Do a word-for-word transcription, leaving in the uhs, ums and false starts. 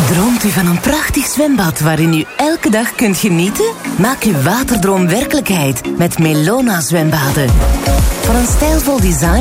Droomt u van een prachtig zwembad waarin u elke dag kunt genieten? Maak uw waterdroom werkelijkheid met Melona zwembaden. Voor een stijlvol design